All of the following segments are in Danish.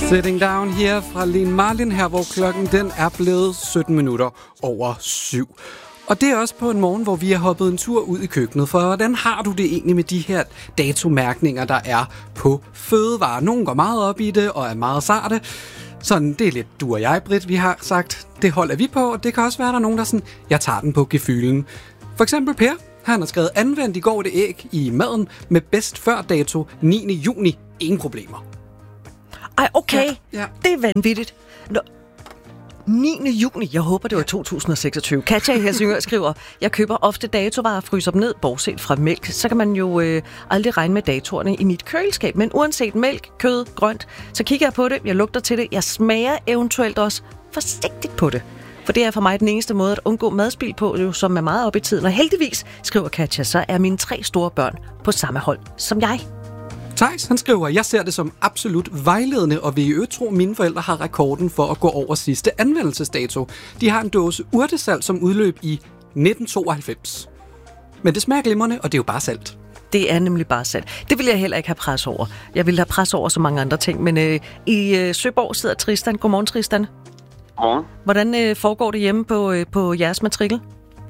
Sitting Down her fra Lene Marlin her, hvor klokken den er blevet 17 minutter over 7. Og det er også på en morgen, hvor vi har hoppet en tur ud i køkkenet. For hvordan har du det egentlig med de her datomærkninger, der er på fødevarer? Nogle går meget op i det og er meget sarte. Sådan, det er lidt du og jeg, Britt, vi har sagt, det holder vi på. Og det kan også være, der er nogen, der sådan, jeg tager den på gefylen. For eksempel Per, han har skrevet, anvendt i går det æg i maden med bedst før dato 9. juni. Ingen problemer. Ej, okay. Ja. Det er vanvittigt. 9. juni, jeg håber, det var 2026. Katja i Helsingør skriver, jeg køber ofte datovarer og fryser dem ned, bortset fra mælk. Så kan man jo aldrig regne med datorerne i mit køleskab. Men uanset mælk, kød, grønt, så kigger jeg på det, jeg lugter til det, jeg smager eventuelt også forsigtigt på det. For det er for mig den eneste måde at undgå madspild på, som er meget op i tiden. Og heldigvis, skriver Katja, så er mine 3 store børn på samme hold som jeg. Thijs, han skriver, jeg ser det som absolut vejledende, og vil i øvrigt tro, mine forældre har rekorden for at gå over sidste anvendelsesdato. De har en dåse urtesalt, som udløb i 1992. Men det smager glimrende, og det er jo bare salt. Det er nemlig bare salt. Det vil jeg heller ikke have pres over. Jeg vil have pres over så mange andre ting. Men i Søborg sidder Tristan. Godmorgen, Tristan. Godmorgen. Hvordan foregår det hjemme på jeres matrikel?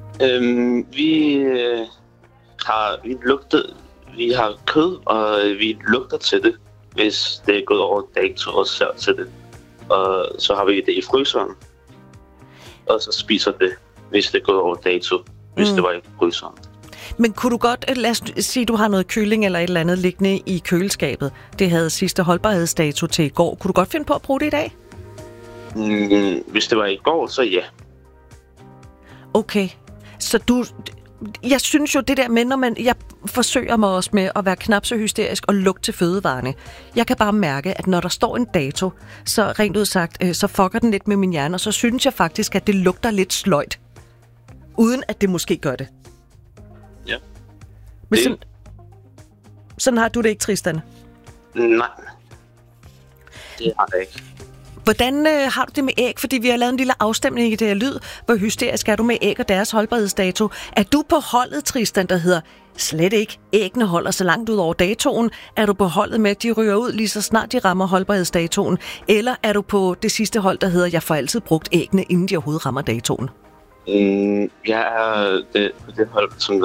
Vi har kød, og vi lugter til det, hvis det er gået over dato, og ser til det. Og så har vi det i fryseren, og så spiser det, hvis det er gået over dato, hvis det var i fryseren. Men kunne du godt, lad os sige, du har noget kylling eller et eller andet liggende i køleskabet. Det havde sidste holdbarhedsdato til i går. Kunne du godt finde på at bruge det i dag? Hvis det var i går, så ja. Okay, så jeg synes jo det der med, når jeg forsøger mig også med at være knap så hysterisk og lugte til fødevarene. Jeg kan bare mærke, at når der står en dato, så rent ud sagt, så fucker den lidt med min hjerne, og så synes jeg faktisk, at det lugter lidt sløjt. Uden at det måske gør det. Ja. Men sådan har du det ikke, Tristan? Nej. Det har jeg ikke. Hvordan har du det med æg? Fordi vi har lavet en lille afstemning i det her lyd. Hvor hysterisk er du med æg og deres holdbarhedsdato? Er du på holdet, Tristan, der hedder slet ikke æggene holder så langt ud over datoen? Er du på holdet med, at de ryger ud lige så snart de rammer holdbarhedsdatoen? Eller er du på det sidste hold, der hedder, jeg får altid brugt æggene, inden de overhovedet rammer datoen? Jeg er det hold, som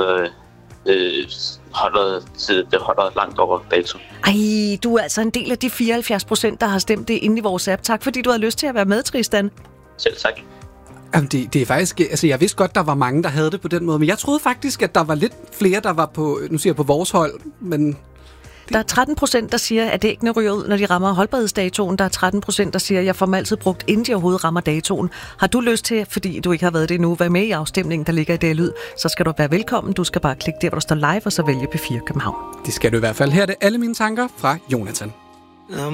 holder langt over dato. Ej, du er altså en del af de 74%, der har stemt det inde i vores app. Tak, fordi du har lyst til at være med, Tristan. Selv tak. Jamen, det er faktisk, altså jeg vidste godt, der var mange, der havde det på den måde, men jeg troede faktisk, at der var lidt flere, der var på, nu siger jeg på vores hold, men... Der er 13%, der siger, at æggene ryger ud, når de rammer holdbarhedsdatoen. Der er 13%, der siger, at jeg får dem altid brugt, inden de overhovedet rammer datoen. Har du lyst til, fordi du ikke har været det endnu, være med i afstemningen, der ligger i det lyd, så skal du være velkommen. Du skal bare klikke der, hvor der står live, og så vælge P4 København. Det skal du i hvert fald. Her er det alle mine tanker fra Jonathan.